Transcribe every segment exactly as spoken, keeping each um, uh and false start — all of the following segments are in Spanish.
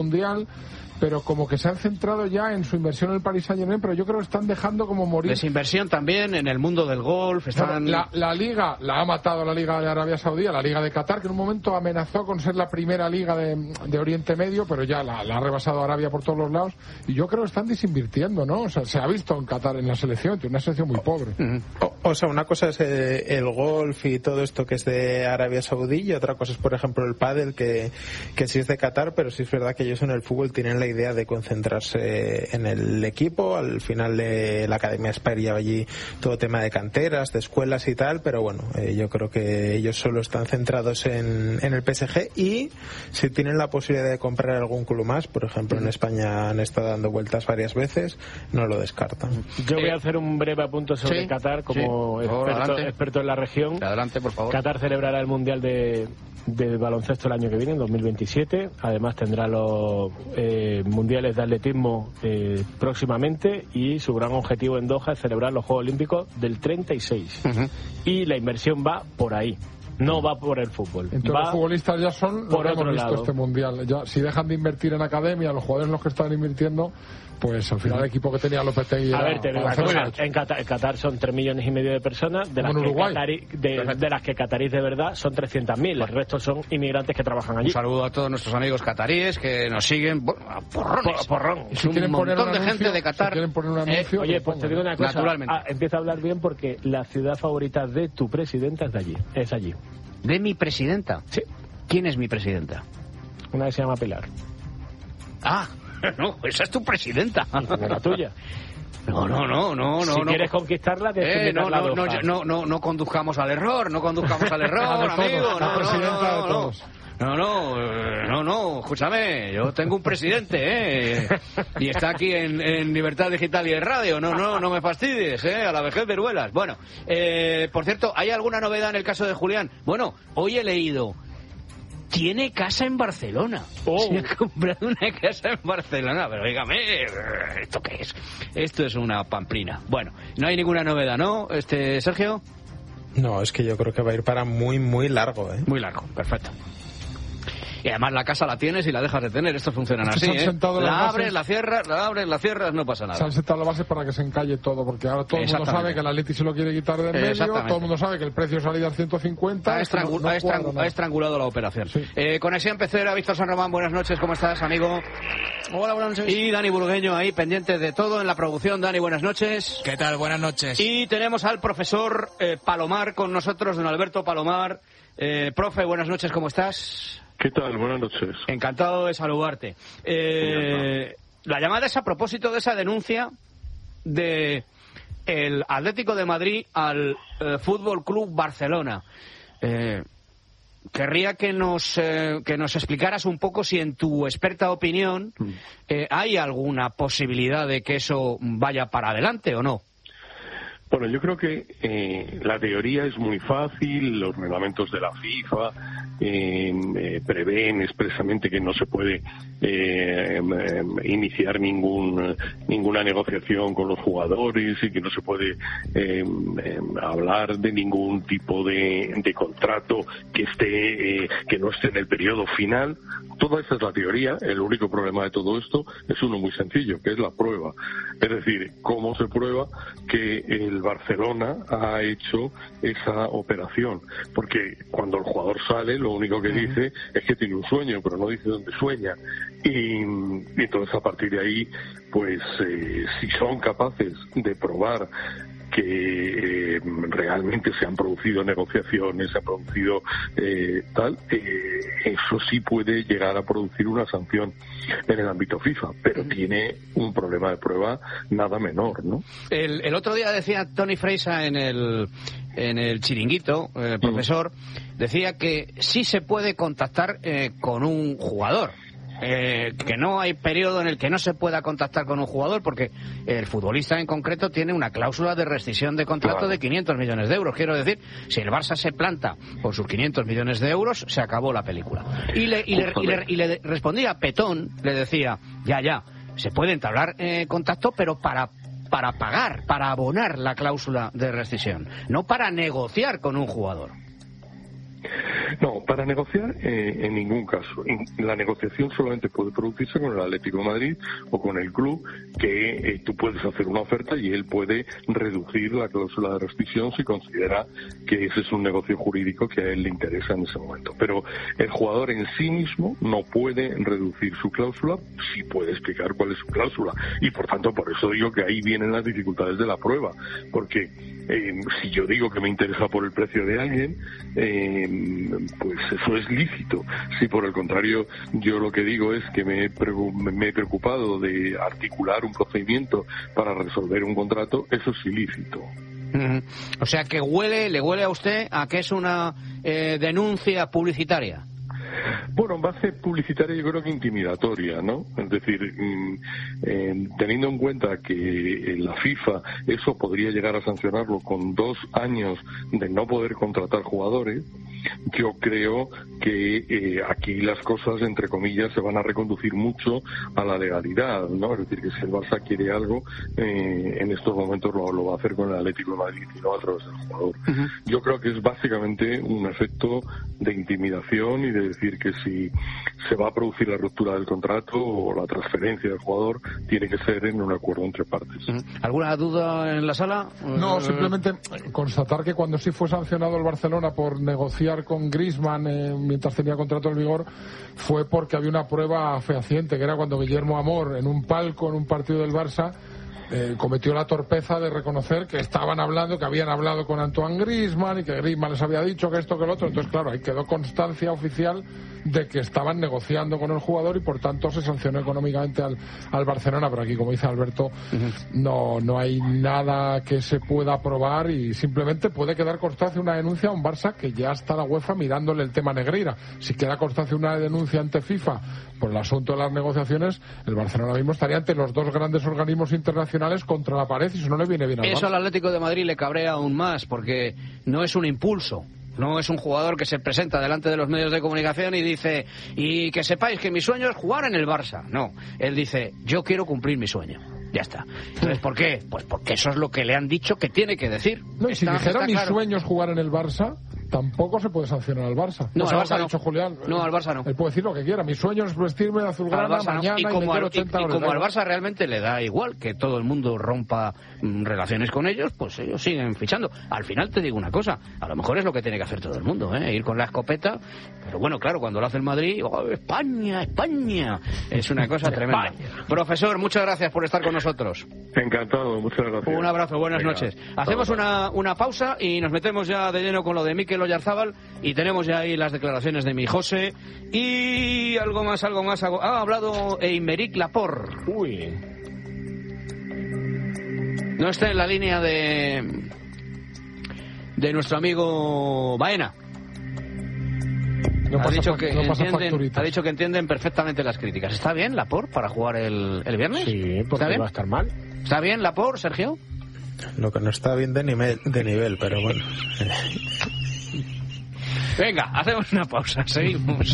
mundial, pero como que se han centrado ya en su inversión en el Paris Saint-Germain, pero yo creo que están dejando como morir. Desinversión también en el mundo del golf. Están... La, la Liga, la ha matado la Liga de Arabia Saudí, la Liga de Qatar, que en un momento amenazó con ser la primera Liga de, de Oriente Medio, pero ya la, la ha rebasado Arabia por todos los lados, y yo creo que están desinvirtiendo, ¿no? O sea, se ha visto en Qatar en la selección, tiene una selección muy pobre. Uh-huh. o, o sea, una cosa es el, el golf y todo esto que es de Arabia Saudí, y otra cosa es, por ejemplo, el pádel, que, que sí es de Qatar, pero sí es verdad que ellos en el fútbol tienen la idea de concentrarse en el equipo. Al final eh, la Academia Spire lleva allí todo tema de canteras, de escuelas y tal, pero bueno, eh, yo creo que ellos solo están centrados en, en el P S G, y si tienen la posibilidad de comprar algún club más, por ejemplo en España han estado dando vueltas varias veces, no lo descartan. Yo voy a hacer un breve apunte sobre sí, Qatar como sí. experto, experto en la región. Adelante, por favor. Qatar celebrará el Mundial de de baloncesto el año que viene, en dos mil veintisiete. Además tendrá los eh, mundiales de atletismo eh, próximamente, y su gran objetivo en Doha es celebrar los Juegos Olímpicos del treinta y seis. Uh-huh. Y la inversión va por ahí, no va por el fútbol. Entonces va los futbolistas ya son por lo que hemos visto lado. Este mundial. Ya, si dejan de invertir en academia, los jugadores en los que están invirtiendo, pues al final el equipo que tenía Lopetegui. A ver, te digo, en, Qatar, en Qatar son tres millones y medio de personas, de las, que, Qatari, de, de las que catarís de verdad son trescientas mil. El resto son inmigrantes que trabajan allí. Un saludo a todos nuestros amigos cataríes que nos siguen. Bueno, porrones. Por, porrón. Si un quieren montón poner un de anuncio, gente de Qatar. Si quieren poner un anuncio, eh, oye, pues te digo una cosa. Naturalmente. Ah, empieza a hablar bien, porque la ciudad favorita de tu presidenta es de allí. Es allí. ¿De mi presidenta? Sí. ¿Quién es mi presidenta? Una que se llama Pilar. Ah, no, esa es tu presidenta. ¿De la tuya? No, no, no, no, si no. quieres no. conquistarla, tienes eh, que no, no, no, no, no, no, no conduzcamos al error, no conduzcamos al error, amigo. La no, presidenta no, no, de todos. No, no, no, no, escúchame, yo tengo un presidente, ¿eh? Y está aquí en, en Libertad Digital y en Radio, no, no, no me fastidies, ¿eh? A la vejez veruelas. Bueno, eh, por cierto, ¿hay alguna novedad en el caso de Julián? Bueno, hoy he leído, tiene casa en Barcelona. Oh. Se ha comprado una casa en Barcelona, pero dígame, ¿esto qué es? Esto es una pamplina. Bueno, no hay ninguna novedad, ¿no, este Sergio? No, es que yo creo que va a ir para muy, muy largo, ¿eh? Muy largo, perfecto. Y además la casa la tienes y la dejas de tener. Esto funciona así, ¿eh? La abres, la cierras, la abres, la cierras, no pasa nada. Se han sentado la base para que se encalle todo, porque ahora todo el mundo sabe que el Atleti se lo quiere quitar de en medio, todo el mundo sabe que el precio de salida es ciento cincuenta. Ha, estrangu no, no ha, estrangu ha estrangulado la operación. Sí. Eh, Conexión Pecera, Víctor San Román, buenas noches, ¿cómo estás, amigo? Hola, buenas noches. Y Dani Burgueño ahí, pendiente de todo en la producción. Dani, buenas noches. ¿Qué tal? Buenas noches. Y tenemos al profesor eh, Palomar con nosotros, don Alberto Palomar. Eh, profe, buenas noches, ¿cómo estás? ¿Qué tal? Buenas noches. Encantado de saludarte. Eh, la llamada es a propósito de esa denuncia de el Atlético de Madrid al eh, Fútbol Club Barcelona. Eh, querría que nos eh, que nos explicaras un poco si en tu experta opinión eh, hay alguna posibilidad de que eso vaya para adelante o no. Bueno, yo creo que eh, la teoría es muy fácil, los reglamentos de la FIFA eh, eh, prevén expresamente que no se puede eh, eh, iniciar ningún ninguna negociación con los jugadores y que no se puede eh, eh, hablar de ningún tipo de, de contrato que esté eh, que no esté en el periodo final. Toda esa es la teoría. El único problema de todo esto es uno muy sencillo, que es la prueba. Es decir, cómo se prueba que el Barcelona ha hecho esa operación, porque cuando el jugador sale lo único que dice es que tiene un sueño, pero no dice dónde sueña, y, y entonces a partir de ahí pues eh, si son capaces de probar que eh, realmente se han producido negociaciones, se ha producido eh, tal, eh, eso sí puede llegar a producir una sanción en el ámbito FIFA, pero tiene un problema de prueba nada menor, ¿no? El, el otro día decía Tony Freisa en el en el chiringuito, el profesor, decía que sí se puede contactar eh, con un jugador. Eh, que no hay periodo en el que no se pueda contactar con un jugador, porque el futbolista en concreto tiene una cláusula de rescisión de contrato claro. de quinientos millones de euros. Quiero decir, si el Barça se planta por sus quinientos millones de euros, se acabó la película. Y le, y le, y le, y le respondía Petón, le decía, ya, ya, se puede entablar eh, contacto, pero para para pagar, para abonar la cláusula de rescisión, no para negociar con un jugador. No, para negociar eh, en ningún caso. La negociación solamente puede producirse con el Atlético de Madrid o con el club, que eh, tú puedes hacer una oferta y él puede reducir la cláusula de rescisión si considera que ese es un negocio jurídico que a él le interesa en ese momento. Pero el jugador en sí mismo no puede reducir su cláusula, sí puede explicar cuál es su cláusula. Y por tanto, por eso digo que ahí vienen las dificultades de la prueba. Porque eh, si yo digo que me interesa por el precio de alguien, eh, pues eso es lícito. Si por el contrario yo lo que digo es que me he, me he preocupado de articular un procedimiento para resolver un contrato, eso es ilícito. Uh-huh. O sea que huele, le huele a usted a que es una eh, denuncia publicitaria. Bueno, en base publicitaria yo creo que intimidatoria, ¿no? Es decir, eh, teniendo en cuenta que la FIFA eso podría llegar a sancionarlo con dos años de no poder contratar jugadores, yo creo que eh, aquí las cosas, entre comillas, se van a reconducir mucho a la legalidad, ¿no? Es decir, que si el Barça quiere algo, eh, en estos momentos lo, lo va a hacer con el Atlético de Madrid y no a través del jugador. Uh-huh. Yo creo que es básicamente un efecto de intimidación y de decir que si se va a producir la ruptura del contrato o la transferencia del jugador, tiene que ser en un acuerdo entre partes. Uh-huh. ¿Alguna duda en la sala? No, simplemente constatar que cuando sí fue sancionado el Barcelona por negociar con Griezmann eh, mientras tenía contrato en vigor, fue porque había una prueba fehaciente, que era cuando Guillermo Amor, en un palco, en un partido del Barça, Eh, cometió la torpeza de reconocer que estaban hablando, que habían hablado con Antoine Griezmann y que Griezmann les había dicho que esto, que lo otro. Entonces, claro, ahí quedó constancia oficial de que estaban negociando con el jugador y por tanto se sancionó económicamente al, al Barcelona. Pero aquí, como dice Alberto, uh-huh. no, no hay nada que se pueda probar y simplemente puede quedar constancia una denuncia a un Barça que ya está la UEFA mirándole el tema Negreira. Si queda constancia una denuncia ante FIFA por el asunto de las negociaciones, el Barcelona ahora mismo estaría ante los dos grandes organismos internacionales contra la pared y eso no le viene bien al Barça. Eso al Atlético de Madrid le cabrea aún más porque no es un impulso. No es un jugador que se presenta delante de los medios de comunicación y dice, y que sepáis que mi sueño es jugar en el Barça. No, él dice, yo quiero cumplir mi sueño. Ya está. Entonces, ¿por qué? Pues porque eso es lo que le han dicho que tiene que decir. No, y si está, dijera está mi claro. sueño es jugar en el Barça, tampoco se puede sancionar al Barça. No, pues al al Barça ha no. dicho Julián. No, al Barça no. Él puede decir lo que quiera. Mi sueño es vestirme de azulgrana mañana y, como y meter al, ochenta y, y como al euros. Barça realmente le da igual que todo el mundo rompa mm, relaciones con ellos, pues ellos siguen fichando. Al final te digo una cosa, a lo mejor es lo que tiene que hacer todo el mundo, ¿eh? Ir con la escopeta, pero bueno, claro, cuando lo hace el Madrid, oh, España, España, es una cosa tremenda. España. Profesor, muchas gracias por estar con nosotros. Encantado, muchas gracias. Un abrazo, buenas Venga, noches. Hacemos una, una pausa y nos metemos ya de lleno con lo de Mikel Oyarzábal y tenemos ya ahí las declaraciones de mi José y algo más, algo más. Ha hablado Aymeric Laporte. Uy. No está en la línea de de nuestro amigo Baena. No ha, pasa, dicho que no pasa entienden, ha dicho que entienden perfectamente las críticas. ¿Está bien Laporte para jugar el, el viernes? Sí, porque ¿Está bien? va a estar mal. ¿Está bien Laporte, Sergio? Lo que no está bien de nivel, de nivel pero bueno. Venga, hacemos una pausa, seguimos.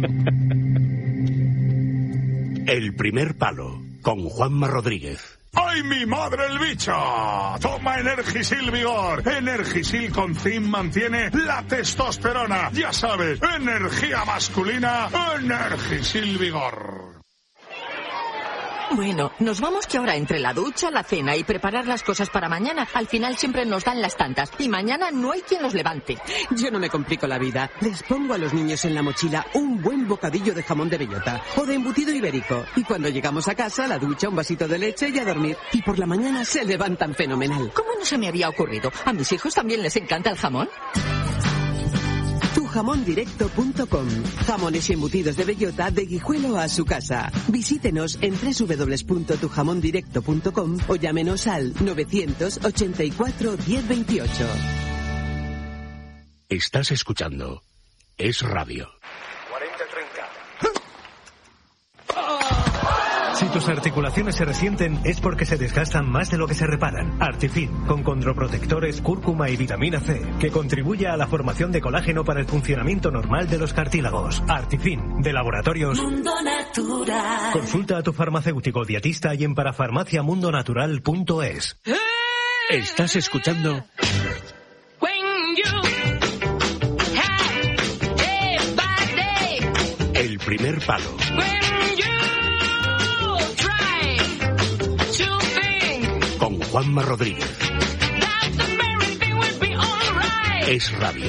El primer palo, con Juanma Rodríguez. ¡Ay, mi madre el bicho! Toma Energisil Vigor. Energisil con zinc mantiene la testosterona. Ya sabes, energía masculina, Energisil Vigor. Bueno, nos vamos que ahora entre la ducha, la cena y preparar las cosas para mañana, al final siempre nos dan las tantas y mañana no hay quien los levante. Yo no me complico la vida. Les pongo a los niños en la mochila un buen bocadillo de jamón de bellota o de embutido ibérico. Y cuando llegamos a casa, la ducha, un vasito de leche y a dormir. Y por la mañana se levantan fenomenal. ¿Cómo no se me había ocurrido? ¿A mis hijos también les encanta el jamón? tu jamón directo punto com. Jamones y embutidos de bellota de Guijuelo a su casa. Visítenos en doble u doble u doble u punto tu jamón directo punto com o llámenos al novecientos ochenta y cuatro diez veintiocho. Estás escuchando Es Radio. cuarenta treinta. Si tus articulaciones se resienten es porque se desgastan más de lo que se reparan. Artifin, con condroprotectores, cúrcuma y vitamina C, que contribuye a la formación de colágeno para el funcionamiento normal de los cartílagos. Artifin, de Laboratorios Mundo Natural. Consulta a tu farmacéutico dietista y en parafarmacia mundo natural punto es. Estás escuchando palo. Con Juanma Rodríguez. Es Radio.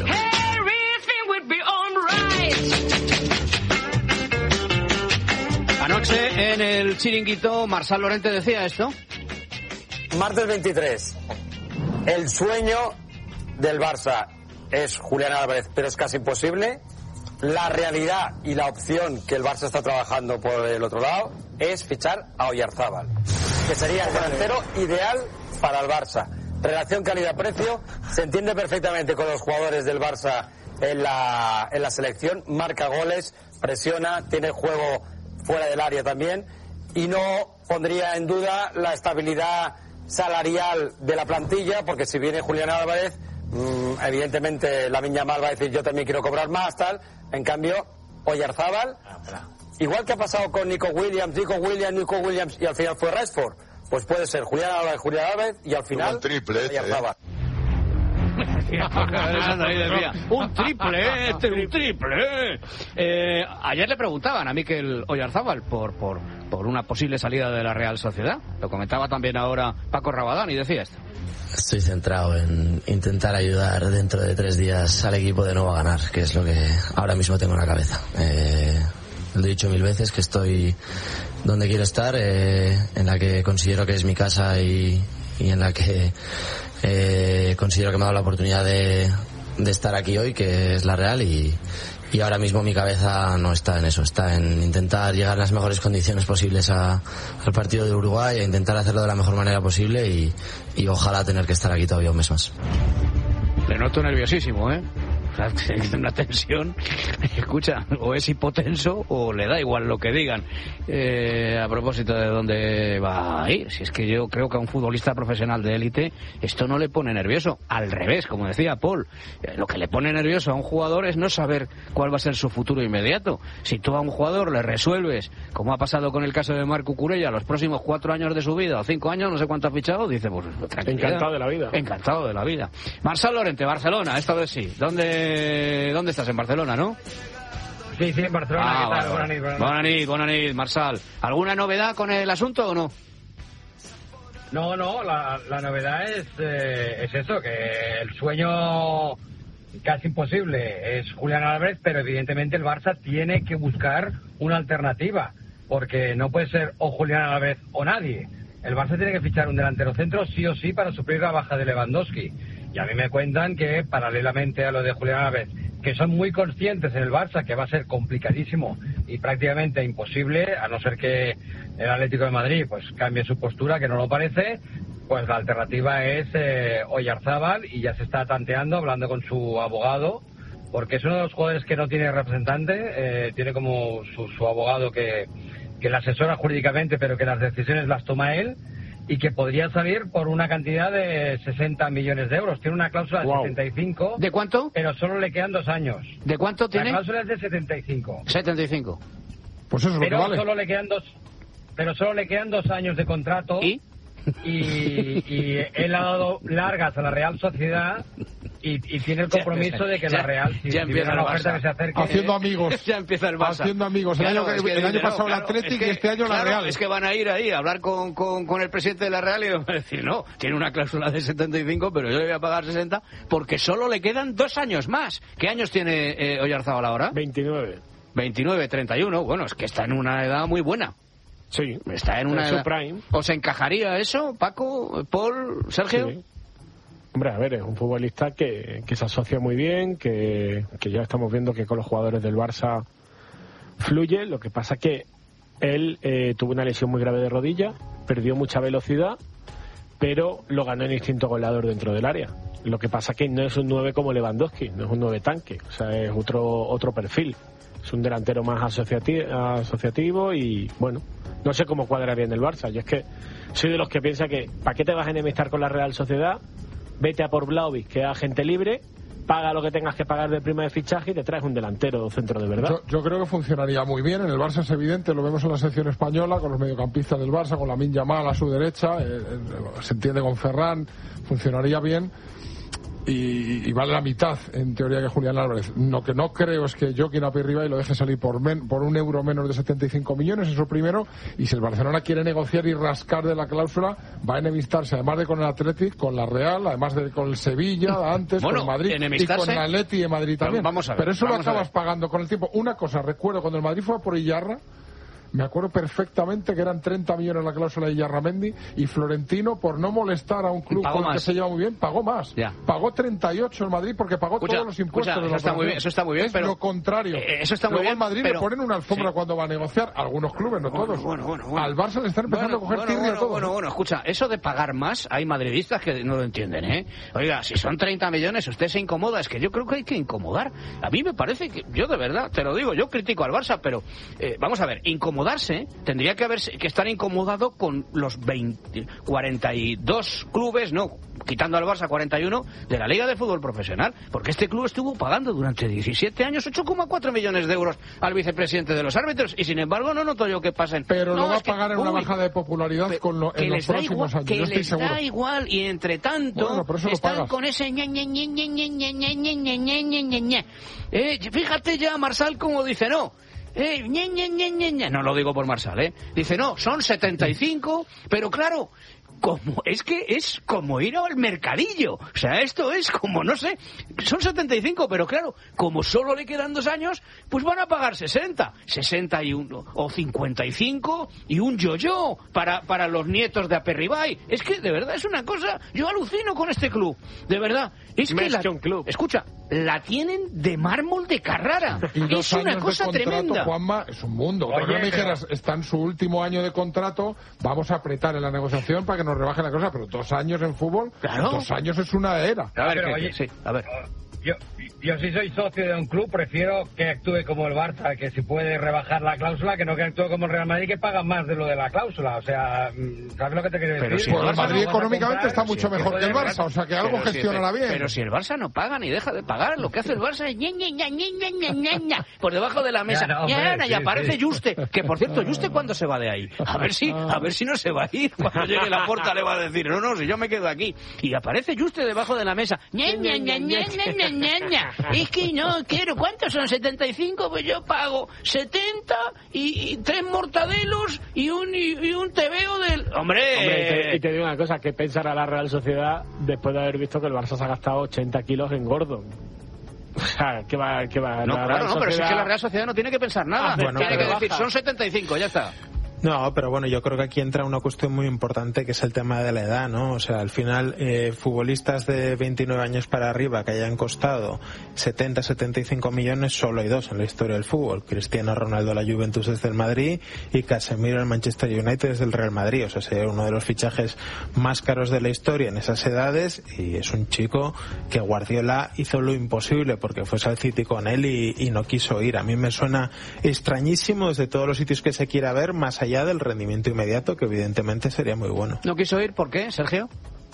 Anoche en el Chiringuito, Marsal Lorente decía esto. Martes veintitrés. El sueño del Barça es Julián Álvarez, pero es casi imposible. La realidad y la opción que el Barça está trabajando por el otro lado es fichar a Oyarzábal, que sería el delantero ideal para el Barça. Relación calidad-precio, se entiende perfectamente con los jugadores del Barça en la, en la selección, marca goles, presiona, tiene juego fuera del área también, y no pondría en duda la estabilidad salarial de la plantilla, porque si viene Julián Álvarez, mmm, evidentemente Lamine Yamal va a decir yo también quiero cobrar más, tal. En cambio, Oyarzábal, igual que ha pasado con Nico Williams, Nico Williams, Nico Williams, y al final fue Rashford, pues puede ser Julián Álvarez, Julián Álvarez, y al final Oyarzábal. Un triple, este, un triple. Eh, ayer le preguntaban a Mikel Oyarzábal por, por, por una posible salida de la Real Sociedad. Lo comentaba también ahora Paco Rabadán y decía esto. Estoy centrado en intentar ayudar dentro de tres días al equipo de nuevo a ganar, que es lo que ahora mismo tengo en la cabeza. Eh, lo he dicho mil veces que estoy donde quiero estar, eh, en la que considero que es mi casa y, y en la que eh, considero que me ha dado la oportunidad de, de estar aquí hoy, que es la Real, y, y ahora mismo mi cabeza no está en eso, está en intentar llegar a las mejores condiciones posibles a, al partido de Uruguay, a intentar hacerlo de la mejor manera posible y, y ojalá tener que estar aquí todavía un mes más. Le noto nerviosísimo, ¿eh? O sea, una tensión, escucha, o es hipotenso o le da igual lo que digan. Eh, a propósito de dónde va a ir, si es que yo creo que a un futbolista profesional de élite esto no le pone nervioso, al revés, como decía Paul, eh, lo que le pone nervioso a un jugador es no saber cuál va a ser su futuro inmediato. Si tú a un jugador le resuelves, como ha pasado con el caso de Marc Cucurella, los próximos cuatro años de su vida, o cinco años, no sé cuánto ha fichado, dice, pues tranquilidad. Encantado de la vida. Encantado de la vida. Marsal Lorente, Barcelona, esta vez sí. ¿Dónde ¿Dónde estás? En Barcelona, ¿no? Sí, sí, en Barcelona. Ah, ¿Qué tal? vale, Buenas vale. Buenas noches, buenas noches, Marsal. ¿Alguna novedad con el asunto o no? No, no, la, la novedad es, eh, es eso, que el sueño casi imposible es Julián Álvarez, pero evidentemente el Barça tiene que buscar una alternativa, porque no puede ser o Julián Álvarez o nadie. El Barça tiene que fichar un delantero centro sí o sí para suplir la baja de Lewandowski. Y a mí me cuentan que, paralelamente a lo de Julián Álvarez, que son muy conscientes en el Barça que va a ser complicadísimo y prácticamente imposible, a no ser que el Atlético de Madrid pues cambie su postura, que no lo parece, pues la alternativa es eh, Oyarzábal, y ya se está tanteando, hablando con su abogado, porque es uno de los jugadores que no tiene representante, eh, tiene como su, su abogado que, que le asesora jurídicamente, pero que las decisiones las toma él, y que podría salir por una cantidad de sesenta millones de euros. Tiene una cláusula de wow. setenta y cinco. ¿De cuánto? Pero solo le quedan dos años. ¿De cuánto tiene? La cláusula es de setenta y cinco. setenta y cinco. Pues eso es pero lo que vale. Solo le quedan dos, pero solo le quedan dos años de contrato. ¿Y? Y, y él ha dado largas a la Real Sociedad y, y tiene el compromiso de que ya, la Real, si, ya si viene una oferta Barça. que se acerque... Haciendo amigos. Ya empieza el Barça. Haciendo amigos. El claro, año, es que el año dice, pasado no, el claro, Atlético es que, y este año claro, la Real. Es que van a ir ahí a hablar con, con, con el presidente de la Real y van a decir, no, tiene una cláusula de setenta y cinco, pero yo le voy a pagar sesenta porque solo le quedan dos años más. ¿Qué años tiene eh, Oyarzábal ahora? veintinueve. veintinueve, treinta y uno. Bueno, es que está en una edad muy buena. Sí. Está en una en su edad... prime. ¿Os encajaría eso, Paco, Paul, Sergio? Sí. Hombre, a ver, es un futbolista que, que se asocia muy bien, que, que ya estamos viendo que con los jugadores del Barça fluye. Lo que pasa que él eh, tuvo una lesión muy grave de rodilla, perdió mucha velocidad, pero lo ganó en instinto goleador dentro del área. Lo que pasa que no es un nueve como Lewandowski, no es un nueve tanque, o sea, es otro otro perfil. Es un delantero más asociati asociativo y, bueno, no sé cómo cuadraría en el Barça. Yo es que soy de los que piensa que ¿para qué te vas a enemistar con la Real Sociedad? Vete a por Vlahovic, que es agente libre, paga lo que tengas que pagar de prima de fichaje y te traes un delantero centro de verdad. Yo, yo creo que funcionaría muy bien. En el Barça es evidente, lo vemos en la sección española, con los mediocampistas del Barça, con Lamine Yamal a su derecha, eh, eh, se entiende con Ferran, funcionaría bien. y, y vale la mitad en teoría que Julián Álvarez. Lo que no creo es que Joaquín Aperribay lo deje salir por, men, por un euro menos de setenta y cinco millones, eso primero, y si el Barcelona quiere negociar y rascar de la cláusula, va a enemistarse además de con el Athletic, con la Real, además de con el Sevilla antes, bueno, con Madrid y con el Atleti de Madrid también. Vamos a ver, pero eso lo vamos acabas pagando con el tiempo. Una cosa, recuerdo cuando el Madrid fue a por Iyarra, me acuerdo perfectamente que eran treinta millones la cláusula de Iyarramendi, y Florentino, por no molestar a un club con el que se lleva muy bien, pagó más. Ya. Pagó treinta y ocho el Madrid porque pagó Escucha, todos los impuestos. escucha, de eso, la está muy bien, eso está muy bien, es pero... lo contrario. Eh, eso está muy Luego bien, en Madrid pero... le ponen una alfombra sí. cuando va a negociar. Algunos clubes, no bueno, todos. Bueno, bueno, bueno. Al Barça le están empezando bueno, a coger bueno, tirria bueno, todo. Bueno, bueno, escucha, eso de pagar más, hay madridistas que no lo entienden, ¿eh? Oiga, si son treinta millones, usted se incomoda. Es que yo creo que hay que incomodar. A mí me parece que, yo de verdad, te lo digo, yo critico al Barça, pero eh, vamos a ver, incomodarse, tendría que haber que estar incomodado con los veinte, cuarenta y dos clubes, no, quitando al Barça cuarenta y uno, de la Liga de Fútbol Profesional, porque este club estuvo pagando durante diecisiete años ocho coma cuatro millones de euros al vicepresidente de los árbitros, y sin embargo no noto yo que pasen. Pero no, lo va a que, pagar en uy, una bajada de popularidad que, con lo, que en los les da próximos igual, años, que yo estoy les seguro. da igual, y entre tanto bueno, pero eso lo están pagas. con ese ña, ña, ña, ña, ña, ña, ña, ña, ña, ña, ña, ña. Eh, fíjate ya Marsal como dice no. Eh, ñe, ñe, ñe, ñe, ñe. No lo digo por Marsal, ¿eh? Dice, no, son setenta y cinco, pero claro, como es que es como ir al mercadillo. O sea, esto es como, no sé, son setenta y cinco, pero claro, como solo le quedan dos años, pues van a pagar sesenta, sesenta y uno o cincuenta y cinco y un yo-yo para, para los nietos de Aperribay. Es que de verdad es una cosa, yo alucino con este club, de verdad. Es que la, club. Escucha, la tienen de mármol de Carrara. Y dos Es una años cosa de contrato, tremenda. Juanma, es un mundo. Oye, Pero no me pero- dijeras, está en su último año de contrato, vamos a apretar en la negociación para que nos rebajen la cosa, pero dos años en fútbol, Claro. dos años es una era. A ver, Pero, que- oye, sí, a ver. Yo, yo si soy socio de un club, prefiero que actúe como el Barça, que si puede rebajar la cláusula, que no que actúe como el Real Madrid, que paga más de lo de la cláusula. O sea, ¿sabes lo que te quiero decir? Pero si Pues el el Barça Madrid no vas a económicamente comprar, está mucho si mejor que el puede- Barça, o sea que algo Pero si- gestionará bien. Pero si el Barça no paga ni deja de pagar, lo que hace el Barça es ña, ña, ña, ña, ña, ña, ña, ña, por debajo de la mesa. Ya, no, ña, hombre, ña, y sí, aparece sí. Juste, que por cierto, Juste ¿cuándo se va de ahí? A ver si, a ver si no se va a ir. Cuando llegue la puerta le va a decir, no, no, si yo me quedo aquí. Y aparece Juste debajo de la mesa. ña, ña, ña, ña, ña, ña, ña, ña. Es que no quiero, ¿cuántos son? setenta y cinco, pues yo pago setenta y, y tres mortadelos y un y, y un tebeo del... ¡Hombre! Hombre, y te, y te digo una cosa, ¿qué pensará la Real Sociedad después de haber visto que el Barça se ha gastado ochenta kilos en Gordon? O sea, ¿qué va, qué va? No, la claro, Real no, pero si es Sociedad- que la Real Sociedad no tiene que pensar nada. Ah, bueno, tiene pero que decir, baja. son setenta y cinco, ya está. No, pero bueno, yo creo que aquí entra una cuestión muy importante que es el tema de la edad, ¿no? O sea, al final, eh, futbolistas de veintinueve años para arriba que hayan costado setenta, setenta y cinco millones, solo hay dos en la historia del fútbol. Cristiano Ronaldo la Juventus desde el Madrid y Casemiro el Manchester United desde el Real Madrid. O sea, sería uno de los fichajes más caros de la historia en esas edades, y es un chico que Guardiola hizo lo imposible porque fuese al City con él y, y no quiso ir. A mí me suena extrañísimo desde todos los sitios que se quiera ver, más allá del rendimiento inmediato, que evidentemente sería muy bueno. ¿No quiso ir? ¿Por qué, Sergio?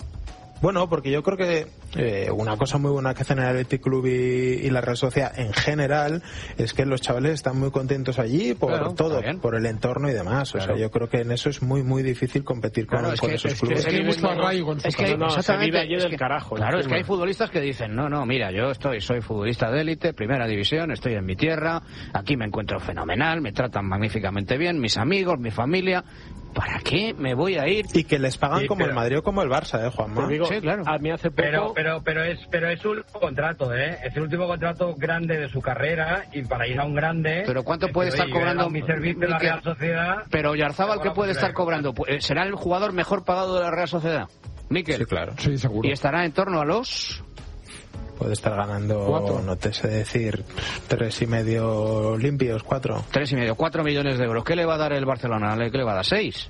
Bueno, porque yo creo que eh, una cosa muy buena que hacen el Athletic Club y, y la Real Sociedad en general es que los chavales están muy contentos allí por Claro, todo, está bien. por el entorno y demás. O Claro. sea, yo creo que en eso es muy, muy difícil competir con, Claro, es con que- esos es que- clubes. Es que hay mucho arraigo en su Es que casa. hay, No, no, se exactamente, vive allí es del que- carajo, Claro, es que encima. hay futbolistas que dicen, no, no, mira, yo estoy, soy futbolista de élite, primera división, estoy en mi tierra, aquí me encuentro fenomenal, me tratan magníficamente bien, mis amigos, mi familia, ¿para qué me voy a ir? Y que les pagan Sí, como pero- el Madrid o como el Barça, ¿eh, Juanma? Te digo, Sí, claro. a mí hace poco... Pero, pero, pero es, pero es un contrato, ¿eh? Es el último contrato grande de su carrera y para ir a un grande. Pero ¿cuánto es puede que, estar oye, yo he cobrando dado mi servicio en la Miquel? Real Sociedad? Pero Oyarzábal, ¿qué Bueno, puede pues, estar eh, cobrando? Pues, ¿será el jugador mejor pagado de la Real Sociedad? Miquel. Sí, claro. Sí, seguro. Y estará en torno a los... Puede estar ganando, Cuatro. no te sé decir, tres y medio limpios, cuatro. Tres y medio, cuatro millones de euros. ¿Qué le va a dar el Barcelona? ¿Qué le va a dar? ¿Seis?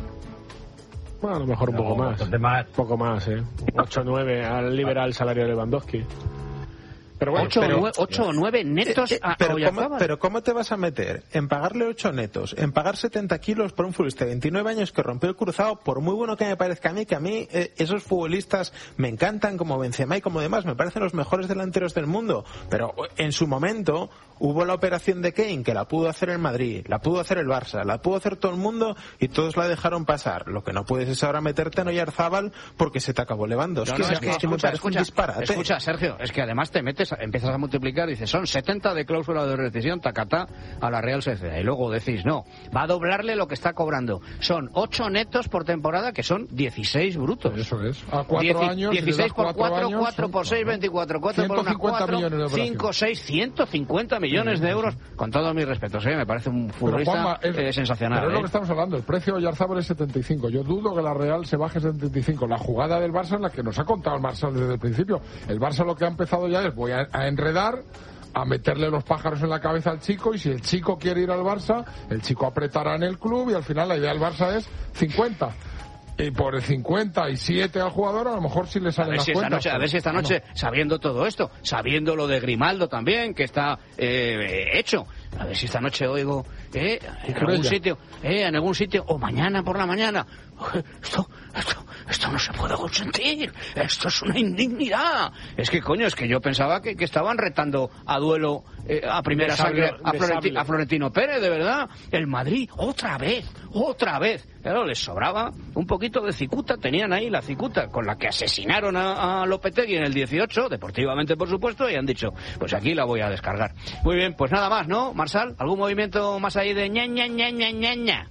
Bueno, a lo mejor un No, poco más. bastante más. Un poco más, ¿eh? ocho o nueve al liberal salario de Lewandowski. Pero bueno, ocho o nueve netos eh, eh, a pero, Oyarzábal. ¿cómo, pero ¿cómo te vas a meter en pagarle ocho netos, en pagar setenta kilos por un futbolista de veintinueve años que rompió el cruzado, por muy bueno que me parezca a mí, que a mí eh, esos futbolistas me encantan, como Benzema y como demás, me parecen los mejores delanteros del mundo, pero en su momento hubo la operación de Kane, que la pudo hacer el Madrid, la pudo hacer el Barça, la pudo hacer todo el mundo y todos la dejaron pasar. Lo que no puedes es ahora meterte en Oyarzábal porque se te acabó Lewandowski. No, no, es, es que, es que me escucha, parece escucha, un disparate. escucha, Sergio, es que además te metes, empiezas a multiplicar, dices, son setenta de cláusula de rescisión, tacatá, a la Real Sociedad. Y luego decís, no, va a doblarle lo que está cobrando. Son ocho netos por temporada, que son dieciséis brutos. Eso es. A cuatro Dieci- años. dieciséis por cuatro, años, cuatro por seis, veinticuatro, cuatro por una, cuatro, cinco, seis, ciento cincuenta millones de euros. Con todos mis respetos, ¿eh? Me parece un futbolista Pero, Juanma, es, eh, sensacional. Pero es lo ¿eh? que estamos hablando. El precio de Oyarzábal es setenta y cinco. Yo dudo que la Real se baje setenta y cinco. La jugada del Barça es la que nos ha contado el Barça desde el principio. El Barça lo que ha empezado ya es voy a, a enredar, a meterle los pájaros en la cabeza al chico, y si el chico quiere ir al Barça, el chico apretará en el club y al final la idea del Barça es cincuenta. Y por el cincuenta y siete al jugador, a lo mejor sí le A salen ver, las si esta cuentas. noche, a ver si esta noche, sabiendo todo esto, sabiendo lo de Grimaldo también, que está eh, hecho, a ver si esta noche oigo eh, en algún sitio, eh, en algún sitio, o mañana por la mañana, esto, esto, esto no se puede consentir, esto es una indignidad. Es que, coño, es que yo pensaba que, que estaban retando a duelo eh, a primera De sangre sable, a, de Florenti- sable. a Florentino Pérez, de verdad. El Madrid, otra vez, otra vez. Claro, les sobraba un poquito de cicuta, tenían ahí la cicuta con la que asesinaron a, a Lopetegui en el dieciocho, deportivamente por supuesto, y han dicho, pues aquí la voy a descargar. Muy bien, pues nada más, ¿no, Marsal? ¿Algún movimiento más ahí de ña, ña, ña, ña, ña, ña?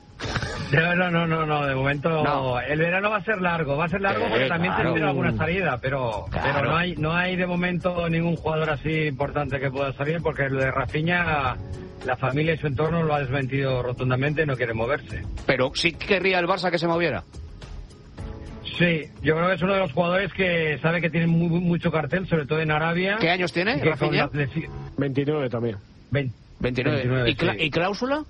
No, no, no, no, no, de momento No. el verano va a ser largo, va a ser largo Sí, porque también claro. tendrá alguna salida, pero, Claro. pero no hay no hay de momento ningún jugador así importante que pueda salir porque lo de Rafinha, la familia y su entorno lo ha desmentido rotundamente, no quiere moverse. Pero sí querría el Barça que se moviera. Sí, yo creo que es uno de los jugadores que sabe que tiene muy, muy- mucho cartel, sobre todo en Arabia. ¿Qué años tiene, y que con Rafinha? la lesi- veintinueve también. vein- veintinueve. veintinueve, ¿Y, cla- sí. ¿Y cláusula?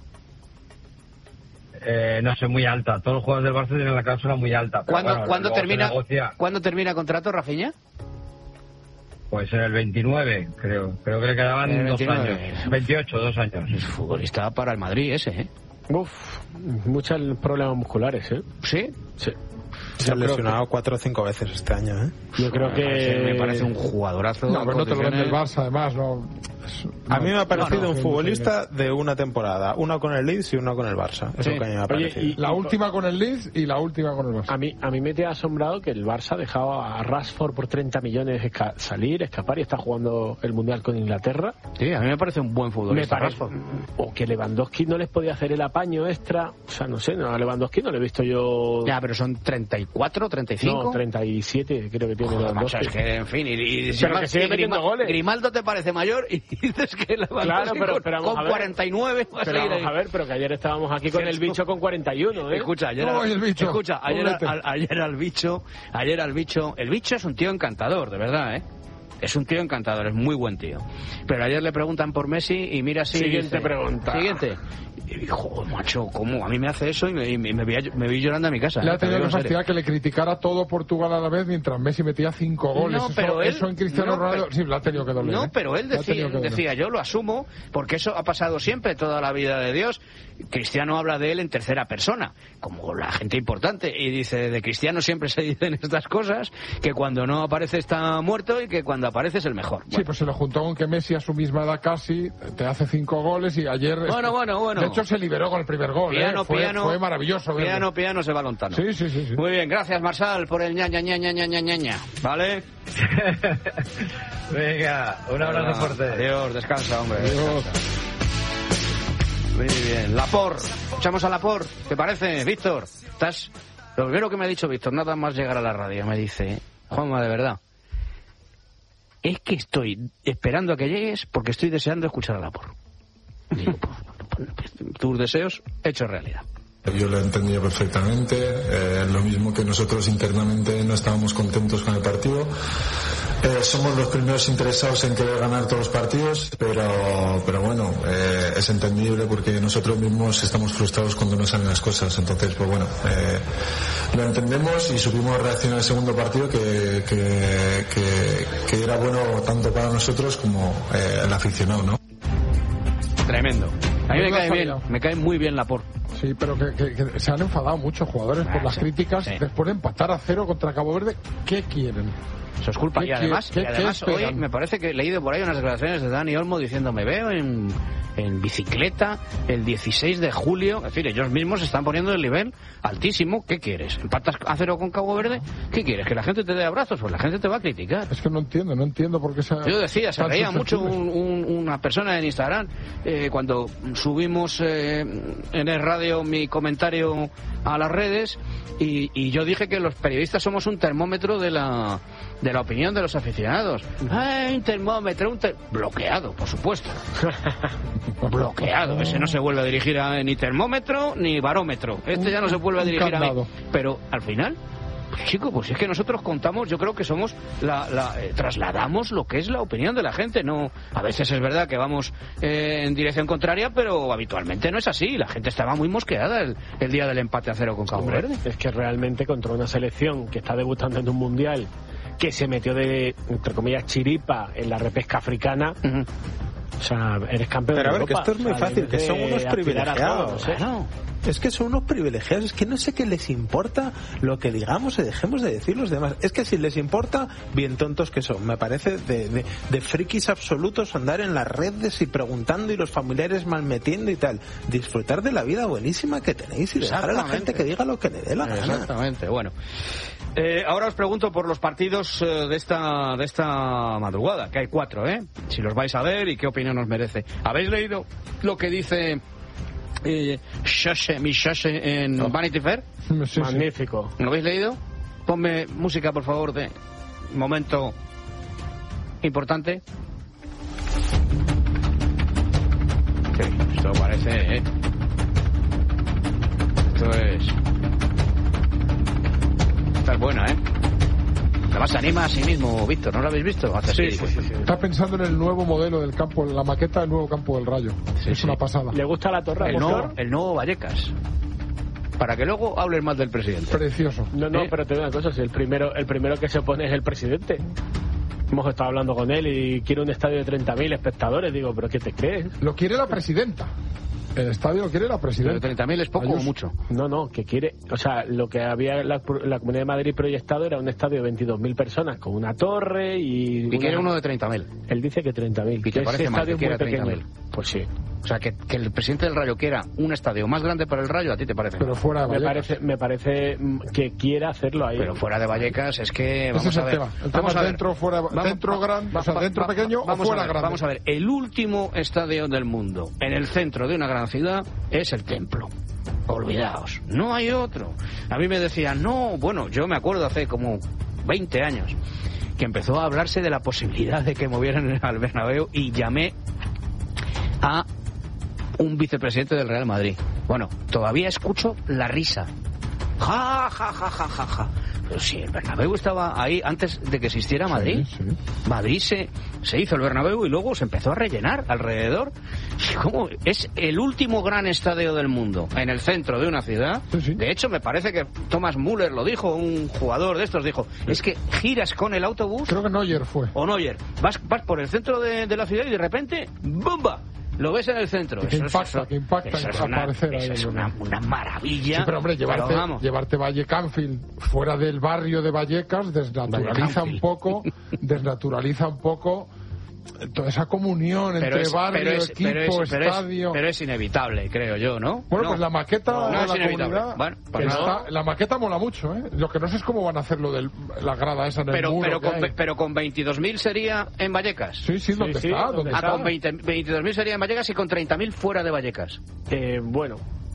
Eh, no sé, muy alta. Todos los jugadores del Barça tienen la cláusula muy alta. pero ¿Cuándo, bueno, ¿cuándo luego se termina, negocia. ¿Cuándo termina contrato, Rafinha? Pues en el veintinueve, creo. Creo que le quedaban En el dos veintinueve. años. veintiocho, dos años. Es futbolista para el Madrid ese, ¿eh? Uf, muchos problemas musculares, ¿eh? ¿Sí? Sí. Se ha Yo creo lesionado cuatro o cinco veces este año, ¿eh? Yo creo que... Me parece un jugadorazo. No, pero no te lo vende el condiciones. Barça, además, no. Es- A mí me ha parecido no, no, un sí, futbolista de una temporada, una con el Leeds y una con el Barça. Es Sí. lo que a mí me ha Oye, parecido. y- La última con el Leeds y la última con el Barça. A mí, a mí me te ha asombrado que el Barça dejaba a Rashford por treinta millones esca- salir, escapar y está jugando el Mundial con Inglaterra. Sí, a mí me parece un buen Me futbolista. parece, Rashford. o que Lewandowski no les podía hacer el apaño extra. O sea, no sé, no, a Lewandowski no le he visto yo... Ya, pero son treinta y cuatro, treinta y cinco. No, treinta y siete creo que tiene Joder, macho, Lewandowski. es que, en fin, y, y- Pero y- que sigue y metiendo Grima- goles. Grimaldo te parece mayor y dices que Lewandowski Claro, pero, con, pero vamos con a ver. cuarenta y nueve va a Pero seguir vamos ahí. a ver, pero que ayer estábamos aquí con el bicho con cuarenta y uno, ¿eh? Escucha, ayer, No, al, el bicho. escucha, ayer, Pobrete. al, ayer al bicho, ayer al bicho, el bicho es un tío encantador, de verdad, ¿eh? Es un tío encantador, es muy buen tío. Pero ayer le preguntan por Messi y mira así. Siguiente dice, pregunta. Siguiente. Y dijo, macho, ¿cómo? A mí me hace eso y me, y me, me vi, me vi llorando a mi casa. Le ¿eh? ha Te lo tenido digo que en serio. fastidiar que le criticara todo Portugal a la vez mientras Messi metía cinco goles. No, eso, pero él- eso en Cristiano no, Ronaldo pero- sí, le ha tenido que doler. No, ¿eh? pero él Le ha decía, tenido que doler. decía, yo lo asumo, porque eso ha pasado siempre, toda la vida de Dios. Cristiano habla de él en tercera persona, como la gente importante, y dice, de Cristiano siempre se dicen estas cosas, que cuando no aparece está muerto y que cuando aparece es el mejor. Sí, pues se lo juntó con que Messi a su misma edad casi te hace cinco goles y ayer... Bueno, bueno, bueno. De hecho se liberó con el primer gol, Piano, ¿eh? Fue, piano, fue maravilloso verlo. Piano, piano, se va lontano. Sí, sí, sí, sí. Muy bien, gracias Marsal por el ña, ña, ña, ña, ña, ña, ña, ña. ¿Vale? Venga, un abrazo fuerte. Adiós, descansa, hombre. Adiós. descansa. Muy bien. Lapor. Escuchamos a Lapor. ¿Qué parece, Víctor? Estás... Lo primero que me ha dicho Víctor, nada más llegar a la radio, me dice, Juanma, de verdad, es que estoy esperando a que llegues porque estoy deseando escuchar a Lapor. Digo, pues, tus deseos hechos realidad. Yo lo he entendido perfectamente, eh, lo mismo que nosotros internamente no estábamos contentos con el partido. Eh, somos los primeros interesados en querer ganar todos los partidos, pero, pero bueno, eh, es entendible porque nosotros mismos estamos frustrados cuando no salen las cosas. Entonces, pues bueno, eh, lo entendemos y supimos reaccionar al segundo partido que, que, que, que era bueno tanto para nosotros como eh, el aficionado, ¿no? Tremendo. A mí me cae bien, me cae muy bien Laporte. Sí, pero que, que, que se han enfadado muchos jugadores por las críticas sí. después de empatar a cero contra Cabo Verde. ¿Qué quieren? Eso es culpa. Y además, ¿qué, y además hoy me parece que he leído por ahí unas declaraciones de Dani Olmo diciendo me veo en, en bicicleta el dieciséis de julio. Es decir, ellos mismos se están poniendo el nivel altísimo. ¿Qué quieres? ¿Empatas a cero con Cabo Verde? ¿Qué quieres? ¿Que la gente te dé abrazos? Pues la gente te va a criticar. Es que no entiendo, no entiendo por qué se... Yo decía, se reía mucho un, un, una persona en Instagram eh, cuando subimos eh, en el radio mi comentario a las redes y, y yo dije que los periodistas somos un termómetro de la... de la opinión de los aficionados. ¡Ay, un termómetro! Un ter... Bloqueado, por supuesto. Bloqueado. Ese no se vuelve a dirigir a ni termómetro ni barómetro. Este ya no se vuelve a dirigir a mí. Pero al final, pues, chico, pues es que nosotros contamos, yo creo que somos la, la eh, trasladamos lo que es la opinión de la gente. No, a veces es verdad que vamos eh, en dirección contraria, pero habitualmente no es así. La gente estaba muy mosqueada el, el día del empate a cero con Cabo Verde. Es que realmente contra una selección que está debutando en un mundial, que se metió de, entre comillas, chiripa en la repesca africana. Uh-huh. O sea, eres campeón Pero de a ver, Europa. Que esto es muy fácil, que son unos privilegiados. ¿eh? Claro. Es que son unos privilegiados, es que no sé qué les importa lo que digamos y dejemos de decir los demás. Es que si les importa, bien tontos que son. Me parece de, de, de frikis absolutos andar en las redes y preguntando y los familiares malmetiendo y tal. Disfrutar de la vida buenísima que tenéis y dejar a la gente que diga lo que le dé la gana. Exactamente, bueno. Eh, ahora os pregunto por los partidos eh, de esta de esta madrugada, que hay cuatro, ¿eh? Si los vais a ver y qué opinión os merece. ¿Habéis leído lo que dice eh, Shoshe, mi Shoshe en no. Vanity Fair? Sí, magnífico. ¿Lo habéis leído? Ponme música, por favor, de momento importante. Sí, esto parece, ¿eh? Esto es... Esta es buena, ¿eh? Además se anima a sí mismo, Víctor, ¿no lo habéis visto? Sí, sí, sí, sí. Está pensando en el nuevo modelo del campo, la maqueta del nuevo campo del Rayo. Sí, es sí. una pasada. ¿Le gusta la torre? El nuevo, el nuevo Vallecas. Para que luego hables más del presidente. Precioso. No, no, ¿Eh? pero te digo una cosa, si el primero, el primero que se opone es el presidente. Hemos estado hablando con él y quiere un estadio de treinta mil espectadores. Digo, ¿pero qué te crees? Lo quiere la presidenta. El estadio lo quiere la presidenta. treinta mil es poco o mucho. No, no, que quiere... O sea, lo que había la, la Comunidad de Madrid proyectado era un estadio de veintidós mil personas con una torre y... Y una... quiere uno de treinta mil. Él dice que treinta mil. ¿Y te parece mal que quiera treinta mil? Pues sí. O sea, que, que el presidente del Rayo quiera un estadio más grande para el Rayo, ¿a ti te parece? Pero fuera de Vallecas. Me parece, me parece que quiera hacerlo ahí. Pero fuera de Vallecas es que... Vamos Ese es a ver. El tema, el vamos tema a ver. Dentro, fuera, vamos, dentro va, grande, va, o sea, va, dentro va, pequeño vamos o fuera a ver, grande. Vamos a ver, el último estadio del mundo, en el centro de una gran ciudad, es el Templo. Olvidaos, no hay otro. A mí me decían, no, bueno, yo me acuerdo hace como veinte años que empezó a hablarse de la posibilidad de que movieran al Bernabéu y llamé a un vicepresidente del Real Madrid. Bueno, todavía escucho la risa. Ja, ja, ja, ja, ja, ja. Pero si el Bernabéu estaba ahí antes de que existiera Madrid. Sí, sí. Madrid se, se hizo el Bernabéu y luego se empezó a rellenar alrededor. ¿Cómo? Es el último gran estadio del mundo, en el centro de una ciudad. Sí, sí. De hecho, me parece que Thomas Müller lo dijo, un jugador de estos dijo, sí. Es que giras con el autobús... Creo que Neuer fue. O Neuer. Vas, vas por el centro de, de la ciudad y de repente, ¡bomba!, lo ves en el centro. Que eso, impacta, eso, que impacta eso en es una, aparecer eso ahí. Es una, una maravilla. Sí, pero hombre, llevarte, pero vamos. llevarte Valle Canfield fuera del barrio de Vallecas desnaturaliza un poco, desnaturaliza un poco toda esa comunión pero entre es, barrio, pero es, equipo, pero es, pero estadio. Es, pero es inevitable, creo yo, ¿no? Bueno, no. pues la maqueta no, no de es la inevitable. comunidad. Bueno, pues está, no. La maqueta mola mucho, ¿eh? Lo que no sé es cómo van a hacer lo de la grada esa en el pero, muro. Pero con, hay. pero con veintidós mil sería en Vallecas. Sí, sí, ¿dónde sí, está? sí, ¿Dónde ah, está? con veintidós mil sería en Vallecas y con treinta mil fuera de Vallecas. Eh, bueno.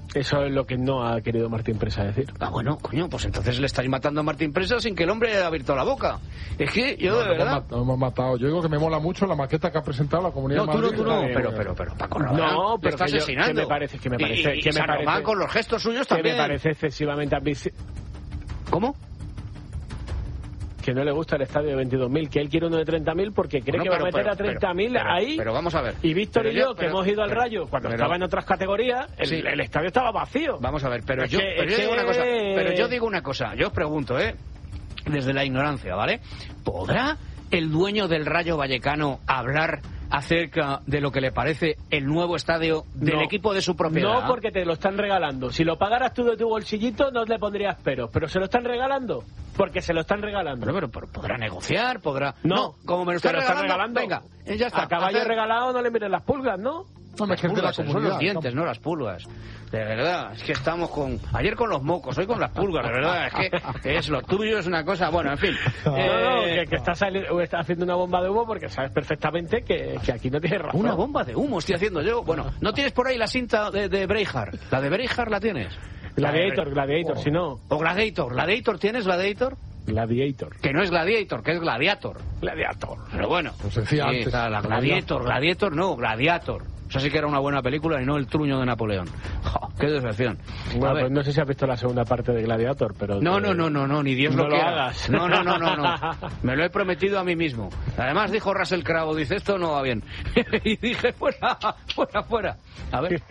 Eso es lo que no ha querido Martín Presa decir. Ah, bueno, coño, pues entonces le estáis matando a Martín Presa sin que el hombre haya abierto la boca. Es que yo, no, de no verdad... No hemos matado. Yo digo que me mola mucho la maqueta que ha presentado la Comunidad no, de Madrid. No, tú no, tú no, pero, pero, pero, Paco Rabanne no, pero está que yo, asesinando. Que me parece, que me parece... Y, y, que y me San parece, Román con los gestos suyos que también. me parece excesivamente ambicioso. ¿Cómo? Que no le gusta el estadio de veintidós mil, que él quiere uno de treinta mil porque cree bueno, que pero, va a meter pero, a treinta mil pero, ahí. Pero vamos a ver. Y Víctor pero y yo, yo que pero, hemos ido al pero, Rayo cuando pero, estaba en otras categorías, el, sí. el estadio estaba vacío. Vamos a ver, pero es yo, que, pero yo que... digo una cosa, pero yo digo una cosa, yo os pregunto, ¿eh? Desde la ignorancia, ¿vale? ¿Podrá el dueño del Rayo Vallecano hablar acerca de lo que le parece el nuevo estadio del no, equipo de su propiedad? No, porque te lo están regalando. Si lo pagaras tú de tu bolsillito, no le pondrías peros. Pero se lo están regalando, porque se lo están regalando. Pero, pero, pero podrá negociar, podrá... No, no como me lo están regalando, regalando, venga, ya está. A caballo hacer... regalado no le miren las pulgas, ¿no? No, las pulgas, son los dientes, no las pulgas. De verdad, es que estamos con... Ayer con los mocos, hoy con las pulgas, de verdad. Es que es lo tuyo, es una cosa... Bueno, en fin. No, eh... no, que, que estás, estás haciendo una bomba de humo porque sabes perfectamente que, que aquí no tienes razón. Una bomba de humo estoy haciendo yo. Bueno, ¿no tienes por ahí la cinta de, de Braveheart? ¿La de Braveheart la tienes? Gladiator, Gladiator, oh. si no. O Gladiator. ¿Gladiator tienes, Gladiator? Gladiator. Que no es Gladiator, que es Gladiator. Gladiator. Pero bueno. Pues decía sí, antes. La Gladiator, Gladiator no, Gladiator. Eso sí que era una buena película y no el truño de Napoleón. ¡Oh, qué decepción! Bueno, pues no sé si has visto la segunda parte de Gladiator, pero... No, no, no, no, no, ni Dios no lo lo quiera. hagas. No, no, no, no, no. Me lo he prometido a mí mismo. Además dijo Russell Crowe, dice, esto no va bien. Y dije, fuera, fuera, fuera. A ver...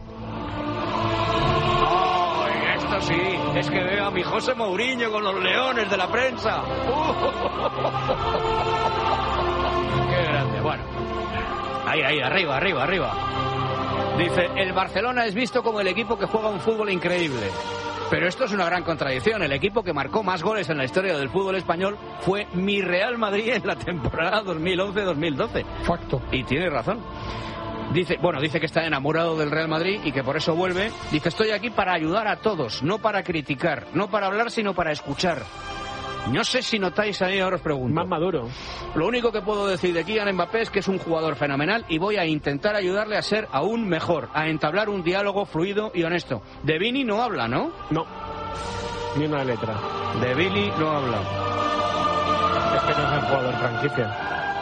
Esto sí, es que veo a mi José Mourinho con los leones de la prensa. ¡Qué grande! Bueno, ahí, ahí, arriba, arriba, arriba. Dice, el Barcelona es visto como el equipo que juega un fútbol increíble. Pero esto es una gran contradicción. El equipo que marcó más goles en la historia del fútbol español fue mi Real Madrid en la temporada dos mil once dos mil doce. Facto. Y tiene razón. Dice, bueno, dice que está enamorado del Real Madrid y que por eso vuelve. Dice, estoy aquí para ayudar a todos, no para criticar, no para hablar, sino para escuchar. No sé si notáis ahí, ahora os pregunto. Más maduro. Lo único que puedo decir de Kylian Mbappé es que es un jugador fenomenal y voy a intentar ayudarle a ser aún mejor, a entablar un diálogo fluido y honesto. De Vini no habla, ¿no? No, ni una letra. De Vini no habla. Es que no es el jugador franquicia.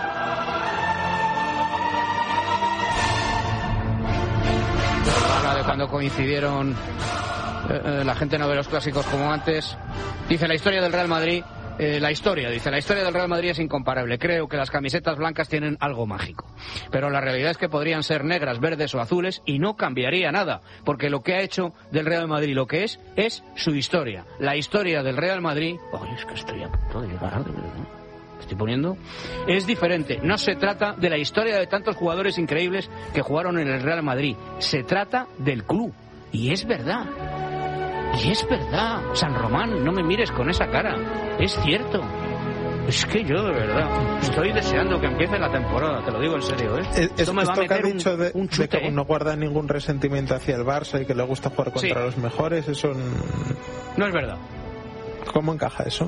Habla de cuando coincidieron eh, eh, la gente no ve los clásicos como antes. Dice la historia del Real Madrid, eh, la historia, dice, la historia del Real Madrid es incomparable. Creo que las camisetas blancas tienen algo mágico. Pero la realidad es que podrían ser negras, verdes o azules y no cambiaría nada. Porque lo que ha hecho del Real Madrid lo que es, es su historia. La historia del Real Madrid... Oye, es que estoy a punto de llegar, de verdad. Estoy poniendo, es diferente. No se trata de la historia de tantos jugadores increíbles que jugaron en el Real Madrid. Se trata del club. Y es verdad. Y es verdad. San Román, no me mires con esa cara. Es cierto. Es que yo, de verdad, estoy deseando que empiece la temporada. Te lo digo en serio, ¿eh? Es, Esto me va a esto que ha meter dicho un, de, un chute, de que ¿eh? no guarda ningún resentimiento hacia el Barça y que le gusta jugar contra Sí. los mejores, eso... No es verdad. ¿Cómo encaja eso?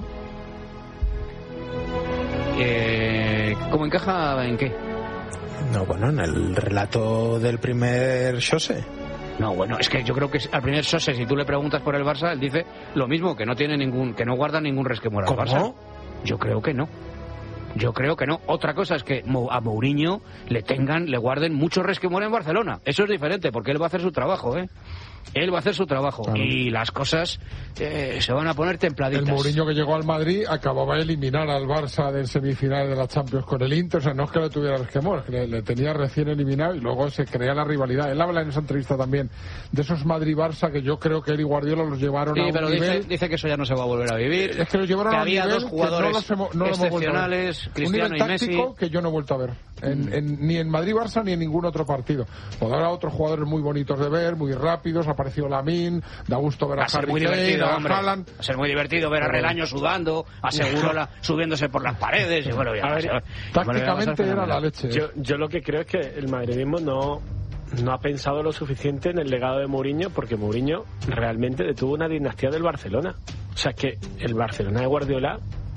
Eh, ¿Cómo encaja en qué? No, bueno, en el relato del primer Xose. No, bueno, es que yo creo que al primer Sose, si tú le preguntas por el Barça, él dice lo mismo, que no tiene ningún, que no guarda ningún resquemor al ¿Cómo? Barça. Yo creo que no. Yo creo que no. Otra cosa es que a Mourinho le tengan, le guarden mucho resquemor en Barcelona. Eso es diferente, porque él va a hacer su trabajo, ¿eh? Él va a hacer su trabajo. Claro. Y las cosas eh, se van a poner templaditas. El Mourinho que llegó al Madrid acababa de eliminar al Barça de semifinales de la Champions con el Inter. O sea, no es que le tuviera resquemor, es que le, le tenía recién eliminado y luego se crea la rivalidad. Él habla en esa entrevista también de esos Madrid-Barça que yo creo que él y Guardiola los llevaron sí, a un pero nivel... dice, dice que eso ya no se va a volver a vivir. Es que los llevaron que a un había nivel dos jugadores que no los hemos, no excepcionales, Cristiano un nivel y Messi. táctico que yo no he vuelto a ver. En, en, ni en Madrid-Barça ni en ningún otro partido. Pues habrá otros jugadores muy bonitos de ver, muy rápidos. Ha aparecido Lamine, da gusto ver a, a ser Harry muy Kane, divertido, a hombre. Haaland. A ser muy divertido ver a Relaño sudando, a Segurola subiéndose por las paredes. Y bueno, ya, a ver, ya, tácticamente bueno, era la leche. Yo, yo lo que creo es que el madridismo no, no ha pensado lo suficiente en el legado de Mourinho, porque Mourinho realmente detuvo una dinastía del Barcelona. O sea, es que el Barcelona de Guardiola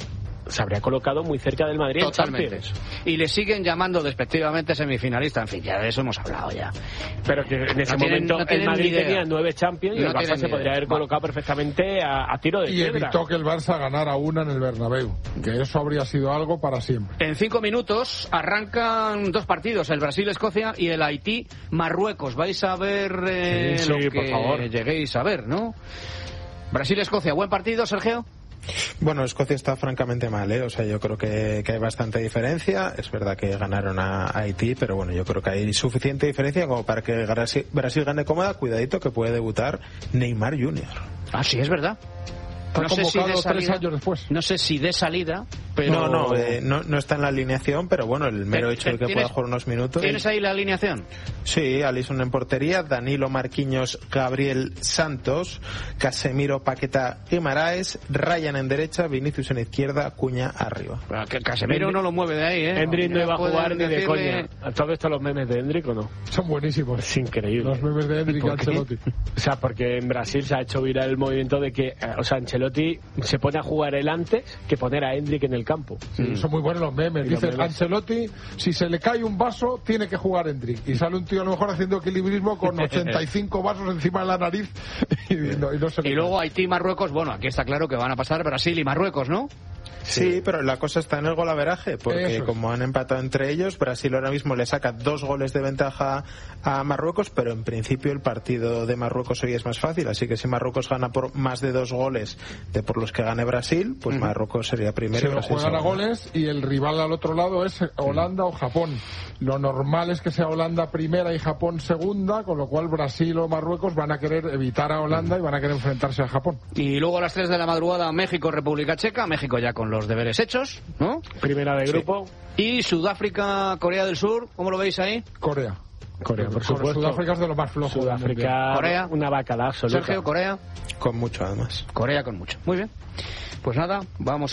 se habría colocado muy cerca del Madrid. Totalmente. En Champions. Y le siguen llamando despectivamente semifinalista. En fin, ya de eso hemos hablado ya. Pero que en ese no tienen, momento no el Madrid tenía nueve Champions y no el Barça se podría haber colocado perfectamente a, a tiro de y piedra. evitó que el Barça ganara una en el Bernabéu, que eso habría sido algo para siempre. En cinco minutos arrancan dos partidos, el Brasil-Escocia y el Haití-Marruecos. Vais a ver eh, sí, sí, lo que por favor. lleguéis a ver, ¿no? Brasil-Escocia, ¿buen partido, Sergio? Bueno, Escocia está francamente mal, ¿eh? O sea, yo creo que, que hay bastante diferencia. Es verdad que ganaron a Haití, pero bueno, yo creo que hay suficiente diferencia como para que Brasil, Brasil gane cómoda. Cuidadito que puede debutar Neymar junior Ah, sí, es verdad. Está no sé si de salida, tres años después. No sé si de salida, pero... No, no, eh, no, no está en la alineación, pero bueno, el mero Te- hecho de que ¿tienes- pueda jugar unos minutos. ¿Tienes ahí la alineación? Sí, Alisson en portería, Danilo, Marquinhos, Gabriel, Santos, Casemiro, Paqueta, Guimaraes, Ryan en derecha, Vinicius en izquierda, Cuña arriba. Bueno, que Casemiro Endrick- no lo mueve de ahí, ¿eh? Endrick no Ya iba a pueden jugar ni de decirle- coña. ¿Todo esto los memes de Endrick o no? Son buenísimos. Es increíble. Los memes de Endrick y ¿Por qué? Ancelotti. O sea, porque en Brasil se ha hecho viral el movimiento de que, eh, o sea, Ancelotti se pone a jugar él antes que poner a Endrick en el campo. Sí, son muy buenos los memes. Y los Dices, memes. Ancelotti, si se le cae un vaso, tiene que jugar Endrick. Y sale un tío a lo mejor haciendo equilibrismo con ochenta y cinco vasos encima de la nariz y no, y no se le Y cae. luego Haití-Marruecos, bueno, aquí está claro que van a pasar Brasil y Marruecos, ¿no? Sí, pero la cosa está en el golaveraje, porque Eso es. como han empatado entre ellos, Brasil ahora mismo le saca dos goles de ventaja a Marruecos, pero en principio el partido de Marruecos hoy es más fácil, así que si Marruecos gana por más de dos goles de por los que gane Brasil, pues Ujú. Marruecos sería primero. Se y lo Brasil juegan a segundo. goles y el rival al otro lado es Holanda o Japón. Lo normal es que sea Holanda primera y Japón segunda, con lo cual Brasil o Marruecos van a querer evitar a Holanda y van a querer enfrentarse a Japón. Y luego a las tres de la madrugada México-República Checa, México ya con los deberes hechos, ¿no? Primera de grupo. Y Sudáfrica-Corea del Sur, ¿cómo lo veis ahí? Corea. Corea, por Con supuesto. Sudáfrica es de lo más flojo. del Mundial. Sudáfrica, Corea. una bacala absoluta. Sergio, Corea. Con mucho además. Corea con mucho. Muy bien. Pues nada, vamos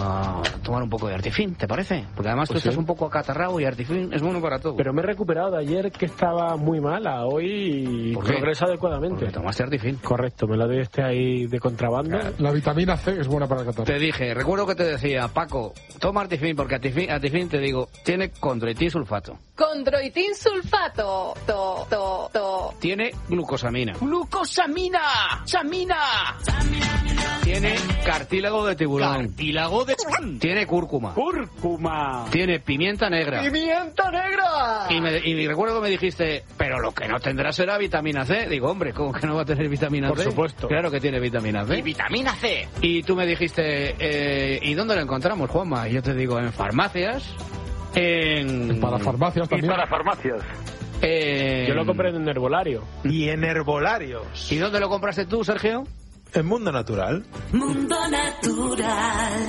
a tomar un poco de Artifin, ¿te parece? Porque además Pues tú estás sí. un poco acatarrado y Artifin es bueno para todo. Pero me he recuperado de ayer que estaba muy mala. Hoy ¿Por qué? progreso adecuadamente. Porque tomaste Artifin. Correcto, me lo doy este ahí de contrabando. La vitamina C es buena para el catarro. Te dije, recuerdo que te decía, Paco, toma Artifin porque Artifin, Artifin te digo, tiene condroitin sulfato, Condroitin sulfato. To, to, to. tiene glucosamina, ¡Glucosamina! ¡Samina! tiene cartílago de tiburón, ¡Cartílago de... tiene cúrcuma, ¡Cúrcuma! tiene pimienta negra. ¡Pimienta negra! Y, me, y recuerdo que me dijiste, pero lo que no tendrá será vitamina C. Digo, hombre, ¿cómo que no va a tener vitamina Por C? supuesto. Claro que tiene vitamina C. Y vitamina C. Y tú me dijiste, eh, ¿y dónde lo encontramos, Juanma? Y yo te digo, en farmacias, en... Para farmacias también. farmacias. en- Yo lo compré en un herbolario. Y en herbolarios. ¿Y dónde lo compraste tú, Sergio? En Mundo Natural. Mundo Natural.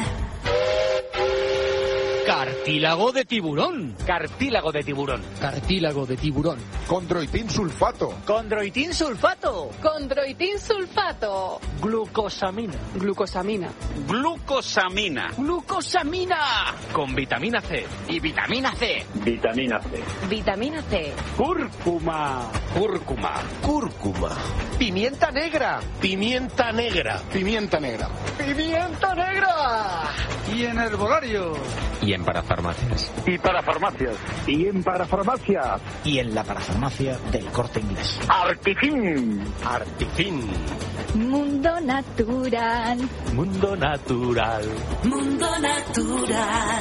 Cartílago de tiburón. Cartílago de tiburón. Cartílago de tiburón. Condroitin sulfato. Condroitin sulfato. Condroitin sulfato. Glucosamina. Glucosamina. Glucosamina. Glucosamina. Con vitamina C. Y vitamina C. Vitamina C. Vitamina C. ¡Cúrcuma! Cúrcuma. Cúrcuma. Pimienta negra. Pimienta negra. Pimienta negra. Pimienta negra. Y en herbolario. Y en parafarmacias. Y para farmacias. Y en parafarmacias. Y en la parafarmacia del Corte Inglés. Artifin. Artifin. Mundo natural. Mundo natural. Mundo Natural.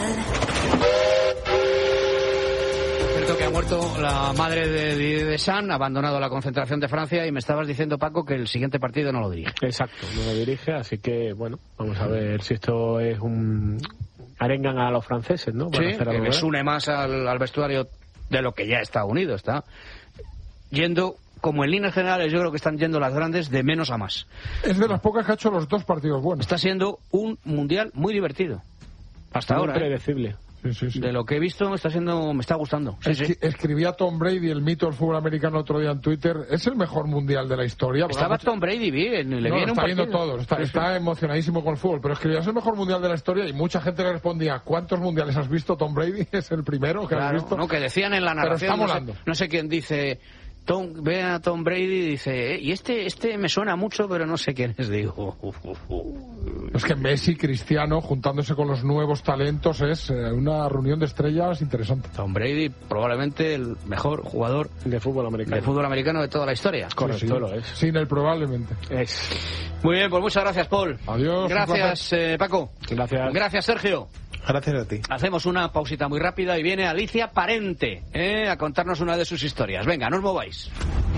Cierto que ha muerto la madre de Didier Deschamps, ha abandonado la concentración de Francia y me estabas diciendo, Paco, que el siguiente partido no lo dirige. Exacto, no lo dirige, así que, bueno, vamos a ver si esto es un... arengan a los franceses, ¿no? Para Sí, hacer que algo, les ¿eh? une más al, al vestuario de lo que ya está unido, está yendo, como en líneas generales yo creo que están yendo las grandes de menos a más. Es de las pocas que ha hecho los dos partidos buenos. Está siendo un mundial muy divertido. Hasta Muy ahora, ¿eh? predecible. Sí, sí, sí. De lo que he visto está siendo, me está gustando. Sí, sí. Esqui- Escribía Tom Brady, el mito del fútbol americano, otro día en Twitter. Es el mejor mundial de la historia. porque Estaba mucho- Tom Brady bien, le No, viene un está viendo partido. todo, está, Sí, sí. está emocionadísimo con el fútbol, pero escribía, es el mejor mundial de la historia y mucha gente le respondía, ¿cuántos mundiales has visto, Tom Brady? Es el primero que has Claro, visto. no, que decían en la Pero narración, está no sé, molando. no sé quién dice, Tom, ve a Tom Brady y dice, eh, y este este me suena mucho, pero no sé quién es. Digo, uf, uf, uf. Es que Messi, Cristiano, juntándose con los nuevos talentos, es eh, una reunión de estrellas interesante. Tom Brady, probablemente el mejor jugador de fútbol americano de, fútbol americano de toda la historia. Correcto, sí, sí. lo es. Sin el probablemente. Es. Muy bien, pues muchas gracias, Paul. Adiós. Gracias, eh, Paco. Gracias. Gracias, Sergio. Gracias a ti. Hacemos una pausita muy rápida y viene Alicia Parente eh, a contarnos una de sus historias. Venga, no os mováis.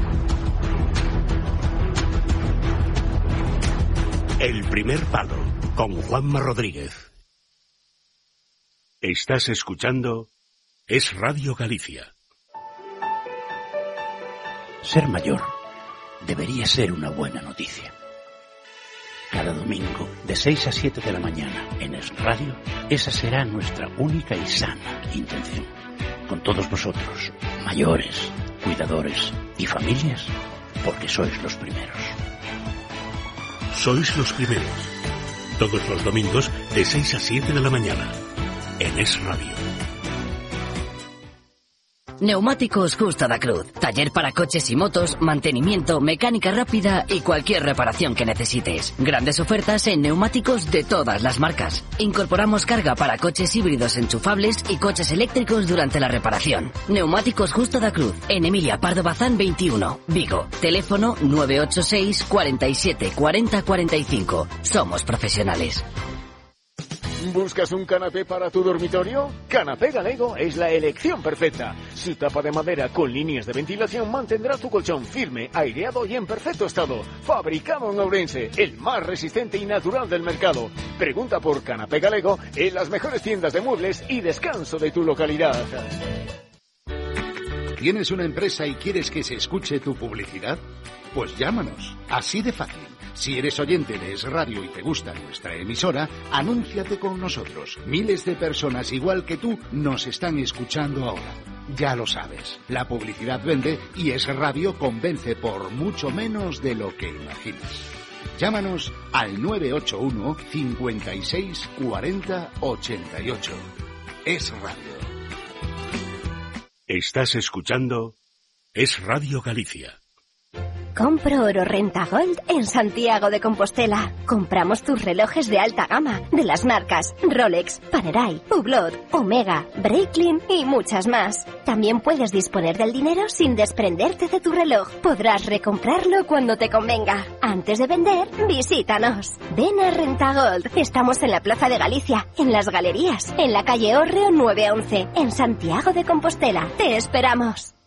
El primer palo, con Juanma Rodríguez. Estás escuchando Es Radio Galicia. Ser mayor debería ser una buena noticia. Cada domingo, de seis a siete de la mañana, en Es Radio, esa será nuestra única y sana intención. Con todos vosotros, mayores, cuidadores y familias, porque sois los primeros. Sois los primeros. Todos los domingos, de seis a siete de la mañana, en Es Radio. Neumáticos Justa da Cruz. Taller para coches y motos, mantenimiento, mecánica rápida y cualquier reparación que necesites. Grandes ofertas en neumáticos de todas las marcas. Incorporamos carga para coches híbridos enchufables y coches eléctricos durante la reparación. Neumáticos Justa da Cruz. En Emilia Pardo Bazán veintiuno, Vigo. Teléfono nueve ocho seis, cuarenta y siete, cuarenta, cuarenta y cinco. Somos profesionales. ¿Buscas un canapé para tu dormitorio? Canapé Galego es la elección perfecta. Su tapa de madera con líneas de ventilación mantendrá tu colchón firme, aireado y en perfecto estado. Fabricado en Ourense, el más resistente y natural del mercado. Pregunta por Canapé Galego en las mejores tiendas de muebles y descanso de tu localidad. ¿Tienes una empresa y quieres que se escuche tu publicidad? Pues llámanos, así de fácil. Si eres oyente de Es Radio y te gusta nuestra emisora, anúnciate con nosotros. Miles de personas igual que tú nos están escuchando ahora. Ya lo sabes, la publicidad vende y Es Radio convence por mucho menos de lo que imaginas. Llámanos al nueve ocho uno, cincuenta y seis, cuarenta, ochenta y ocho. Es Radio. Estás escuchando Es Radio Galicia. Compro oro Renta Gold en Santiago de Compostela. Compramos tus relojes de alta gama, de las marcas Rolex, Panerai, Hublot, Omega, Breitling y muchas más. También puedes disponer del dinero sin desprenderte de tu reloj. Podrás recomprarlo cuando te convenga. Antes de vender, visítanos. Ven a Renta Gold. Estamos en la Plaza de Galicia, en las Galerías, en la calle Hórreo nueve once, en Santiago de Compostela. Te esperamos.